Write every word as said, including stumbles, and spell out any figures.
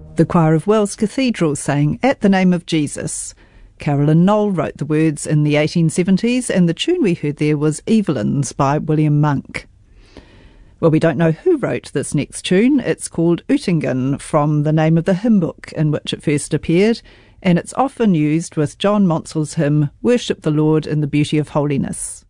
The choir of Wells Cathedral sang At the Name of Jesus. Carolyn Knoll wrote the words in the eighteen seventies, and the tune we heard there was Evelyn's by William Monk. Well, we don't know who wrote this next tune. It's called Oettingen, from the name of the hymn book in which it first appeared, and it's often used with John Monsell's hymn Worship the Lord in the Beauty of Holiness.